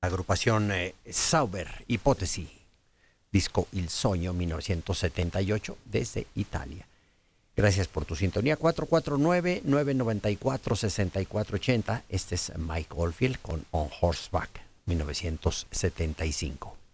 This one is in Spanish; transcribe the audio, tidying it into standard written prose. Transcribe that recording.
Agrupación Sauber Ipotesi, disco Il Sogno 1978 desde Italia. Gracias por tu sintonía. 449-994-6480. Este es Mike Oldfield con On Horseback 1975.